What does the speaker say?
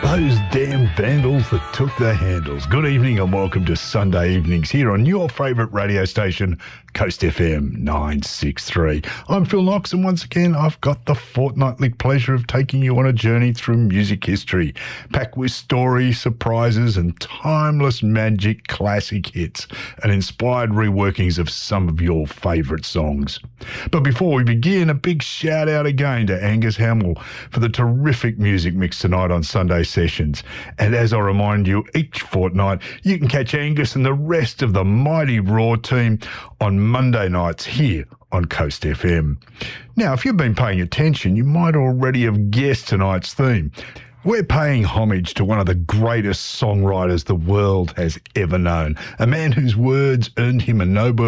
Those damn vandals that took the handles. Good evening and welcome to Sunday Evenings here on your favourite radio station, Coast FM 963. I'm Phil Knox, and once again I've got the fortnightly pleasure of taking you on a journey through music history, packed with stories, surprises and timeless magic classic hits and inspired reworkings of some of your favourite songs. But before we begin, a big shout out again to Angus Hamill for the terrific music mix tonight on Sunday Sessions. And as I remind you, each fortnight you can catch Angus and the rest of the mighty Raw team on Monday nights here on Coast FM. Now, if you've been paying attention, you might already have guessed tonight's theme. We're paying homage to one of the greatest songwriters the world has ever known, a man whose words earned him a Nobel